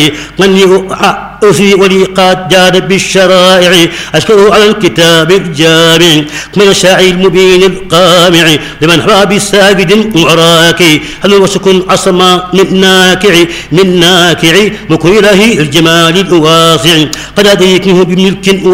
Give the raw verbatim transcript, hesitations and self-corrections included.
من أوصي ولي قد جاد بالشرائع أشكره على الكتاب الجامع من الشاعر المبين القامع لمن حوى بالساجد وراكي هل وسكن عصما من ناكع من ناكع مكر إله الجمال الواسع قد أدركه بملك